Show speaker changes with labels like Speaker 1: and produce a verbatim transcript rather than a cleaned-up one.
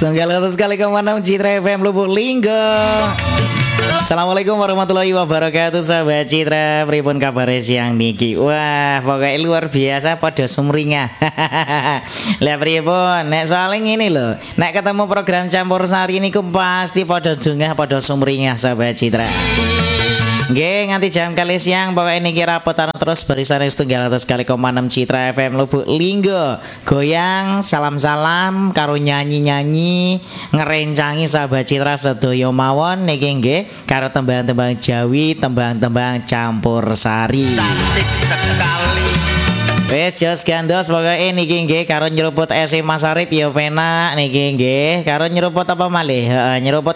Speaker 1: Setunggal atas kali kemana Citra F M Lubuk Linggo. Assalamualaikum warahmatullahi wabarakatuh sahabat Citra. Pripun kabare siang niki? Wah, pokoknya luar biasa pada sumringah. Lah pripun? Nek soal ngene lho, nek ketemu program Campur Sari niku pasti pada jungah pada sumringah sahabat Citra. Nggih, nganti jam kali siang pokoknya niki rapotan terus barisan setunggal atas kali koma enam Citra F M Lubuk Linggo. Goyang, salam-salam karo nyanyi-nyanyi ngerencangi sahabat Citra sedaya mawon niki nggih karo tembang-tembang Jawi, tembang-tembang Campur Sari.
Speaker 2: Cantik sekali.
Speaker 1: Wes jos gandos pokoknya niki nggih karo nyeruput es Mas Arif ya penak niki nggih karo nyeruput apa malih? Heeh, nyeruput